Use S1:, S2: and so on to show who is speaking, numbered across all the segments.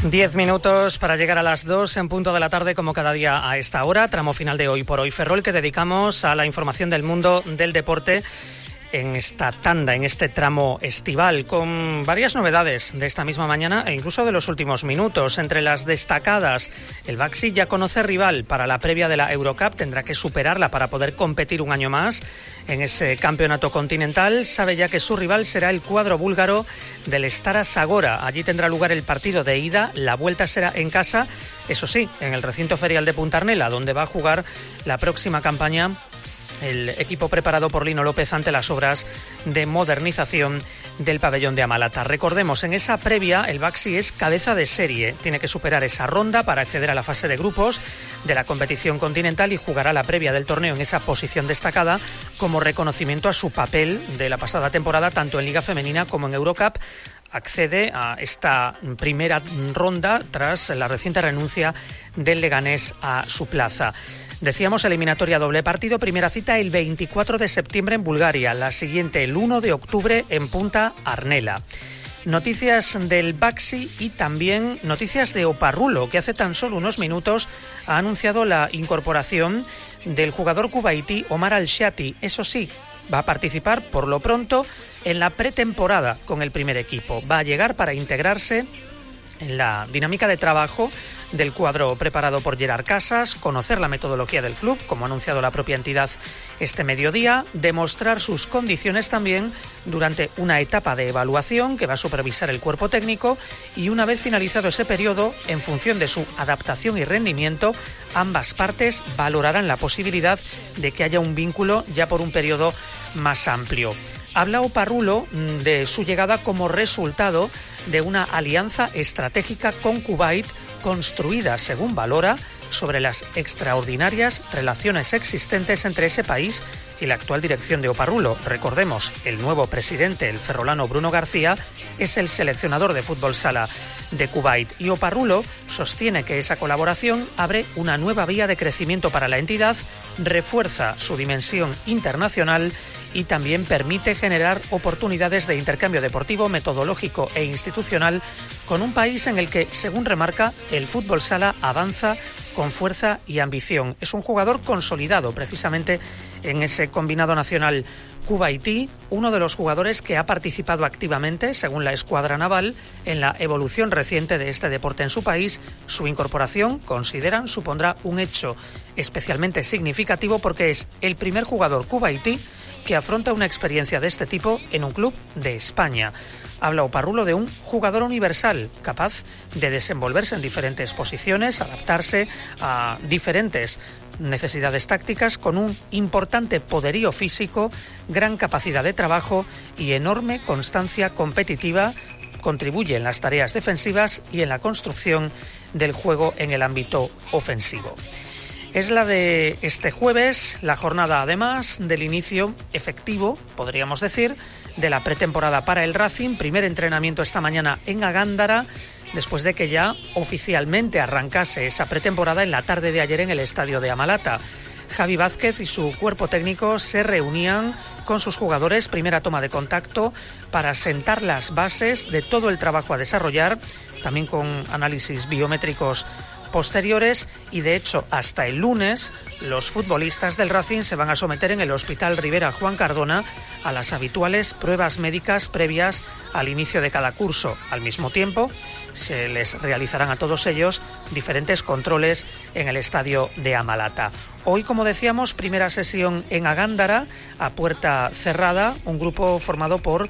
S1: 10 minutos para llegar a las 2 en punto de la tarde, como cada día a esta hora, tramo final de Hoy por Hoy Ferrol, que dedicamos a la información del mundo del deporte en esta tanda, en este tramo estival, con varias novedades de esta misma mañana e incluso de los últimos minutos. Entre las destacadas, el Baxi ya conoce rival para la previa de la Eurocup, tendrá que superarla para poder competir un año más en ese campeonato continental. Sabe ya que su rival será el cuadro búlgaro del Stara Zagora. Allí tendrá lugar el partido de ida, la vuelta será en casa, eso sí, en el recinto ferial de Punta Arnela, donde va a jugar la próxima campaña el equipo preparado por Lino López ante las obras de modernización del pabellón de Amalata. Recordemos, en esa previa el Baxi es cabeza de serie, tiene que superar esa ronda para acceder a la fase de grupos de la competición continental y jugará la previa del torneo en esa posición destacada como reconocimiento a su papel de la pasada temporada tanto en Liga Femenina como en Eurocup. Accede a esta primera ronda tras la reciente renuncia del Leganés a su plaza. Decíamos, eliminatoria doble partido, primera cita el 24 de septiembre en Bulgaria, la siguiente el 1 de octubre en Punta Arnela. Noticias del Baxi y también noticias de Oparrulo, que hace tan solo unos minutos ha anunciado la incorporación del jugador kuwaití Omar Al-Shati. Eso sí, va a participar por lo pronto en la pretemporada con el primer equipo. Va a llegar para integrarse en la dinámica de trabajo del cuadro preparado por Gerard Casas, conocer la metodología del club, como ha anunciado la propia entidad este mediodía, demostrar sus condiciones también durante una etapa de evaluación que va a supervisar el cuerpo técnico y una vez finalizado ese periodo, en función de su adaptación y rendimiento, ambas partes valorarán la posibilidad de que haya un vínculo ya por un periodo más amplio. Habla Oparrulo de su llegada como resultado de una alianza estratégica con Kuwait construida, según valora, sobre las extraordinarias relaciones existentes entre ese país y la actual dirección de Oparrulo. Recordemos, el nuevo presidente, el ferrolano Bruno García, es el seleccionador de fútbol sala de Kuwait y Oparrulo sostiene que esa colaboración abre una nueva vía de crecimiento para la entidad, refuerza su dimensión internacional y también permite generar oportunidades de intercambio deportivo, metodológico e institucional con un país en el que, según remarca, el fútbol sala avanza con fuerza y ambición. Es un jugador consolidado precisamente en ese combinado nacional kuwaití, uno de los jugadores que ha participado activamente, según la escuadra naval, en la evolución reciente de este deporte en su país. Su incorporación, consideran, supondrá un hecho especialmente significativo porque es el primer jugador kuwaití que afronta una experiencia de este tipo en un club de España. Habla Oparrulo de un jugador universal, capaz de desenvolverse en diferentes posiciones, adaptarse a diferentes necesidades tácticas, con un importante poderío físico, gran capacidad de trabajo y enorme constancia competitiva. Contribuye en las tareas defensivas y en la construcción del juego en el ámbito ofensivo. Es la de este jueves, la jornada además del inicio efectivo, podríamos decir, de la pretemporada para el Racing. Primer entrenamiento esta mañana en Agándara, después de que ya oficialmente arrancase esa pretemporada en la tarde de ayer en el estadio de Amalata. Javi Vázquez y su cuerpo técnico se reunían con sus jugadores, primera toma de contacto para sentar las bases de todo el trabajo a desarrollar, también con análisis biométricos posteriores, y de hecho hasta el lunes los futbolistas del Racing se van a someter en el Hospital Rivera Juan Cardona a las habituales pruebas médicas previas al inicio de cada curso. Al mismo tiempo se les realizarán a todos ellos diferentes controles en el estadio de Amalata. Hoy, como decíamos, primera sesión en Agándara a puerta cerrada, un grupo formado por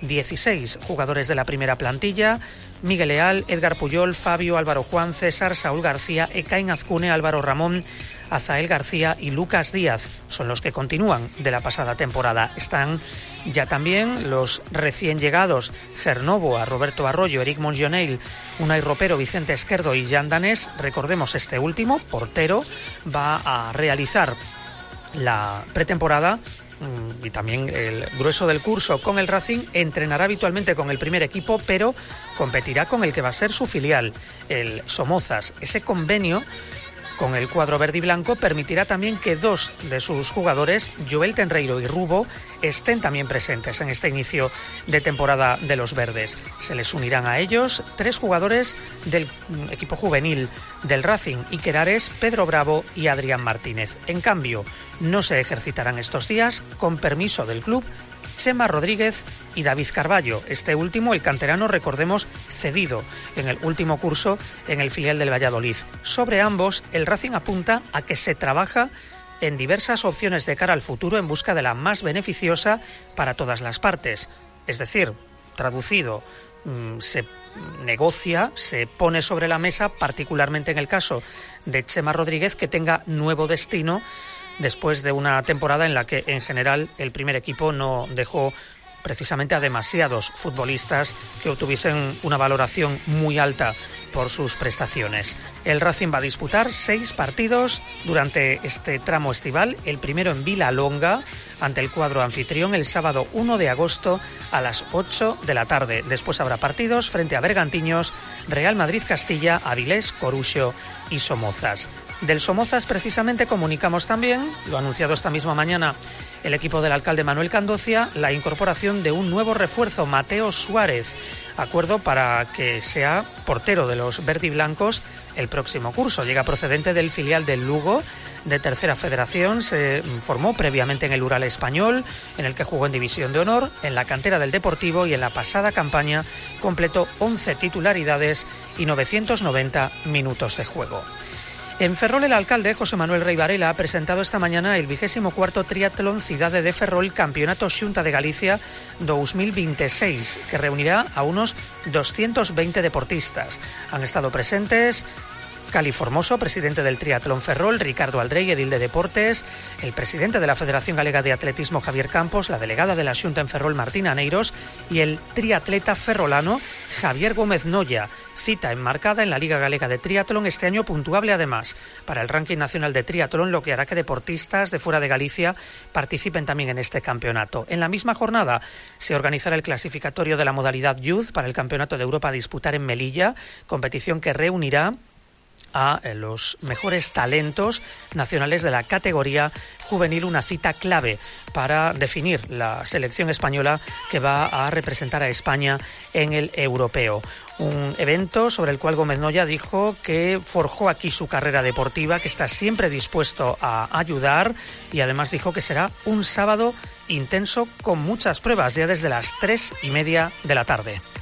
S1: 16 jugadores de la primera plantilla: Miguel Leal, Edgar Puyol, Fabio, Álvaro Juan, César, Saúl García, Ekain Azcune, Álvaro Ramón, Azael García y Lucas Díaz. Son los que continúan de la pasada temporada. Están ya también los recién llegados Gernovo, Roberto Arroyo, Eric Monjonell, Unai Ropero, Vicente Esquerdo y Jan Danés. Recordemos, este último, portero, va a realizar la pretemporada y también el grueso del curso con el Racing. Entrenará habitualmente con el primer equipo, pero competirá con el que va a ser su filial, el Somozas. Ese convenio con el cuadro verde y blanco permitirá también que dos de sus jugadores, Joel Tenreiro y Rubo, estén también presentes en este inicio de temporada de los verdes. Se les unirán a ellos 3 jugadores del equipo juvenil del Racing: Iker Ares, Pedro Bravo y Adrián Martínez. En cambio, no se ejercitarán estos días, con permiso del club, Chema Rodríguez y David Carballo. Este último, el canterano, recordemos, cedido en el último curso en el filial del Valladolid. Sobre ambos, el Racing apunta a que se trabaja en diversas opciones de cara al futuro en busca de la más beneficiosa para todas las partes. Es decir, traducido, se negocia, se pone sobre la mesa, particularmente en el caso de Chema Rodríguez, que tenga nuevo destino después de una temporada en la que en general el primer equipo no dejó precisamente a demasiados futbolistas que obtuviesen una valoración muy alta por sus prestaciones. El Racing va a disputar 6 partidos durante este tramo estival, el primero en Villalonga ante el cuadro anfitrión el sábado 1 de agosto a las 8 de la tarde. Después habrá partidos frente a Bergantiños, Real Madrid-Castilla, Avilés, Coruxo y Somozas. Del Somozas precisamente comunicamos también, lo ha anunciado esta misma mañana el equipo del alcalde Manuel Candocia, la incorporación de un nuevo refuerzo, Mateo Suárez, acuerdo para que sea portero de los verdiblancos el próximo curso. Llega procedente del filial del Lugo de Tercera Federación, se formó previamente en el Ural Español, en el que jugó en División de Honor, en la cantera del Deportivo, y en la pasada campaña completó 11 titularidades y 990 minutos de juego. En Ferrol, el alcalde José Manuel Rey Varela ha presentado esta mañana el 24º Triatlón Cidade de Ferrol Campeonato Xunta de Galicia 2026, que reunirá a unos 220 deportistas. Han estado presentes Cali Formoso, presidente del Triatlón Ferrol, Ricardo Aldrey, edil de Deportes, el presidente de la Federación Galega de Atletismo, Javier Campos, la delegada de la Xunta en Ferrol, Martina Neiros, y el triatleta ferrolano Javier Gómez Noya. Cita enmarcada en la Liga Galega de Triatlón, este año puntuable además para el ranking nacional de triatlón, lo que hará que deportistas de fuera de Galicia participen también en este campeonato. En la misma jornada se organizará el clasificatorio de la modalidad Youth para el Campeonato de Europa a disputar en Melilla, competición que reunirá a los mejores talentos nacionales de la categoría juvenil, una cita clave para definir la selección española que va a representar a España en el europeo. Un evento sobre el cual Gómez Noya dijo que forjó aquí su carrera deportiva, que está siempre dispuesto a ayudar, y además dijo que será un sábado intenso con muchas pruebas ya desde las 3:30 de la tarde.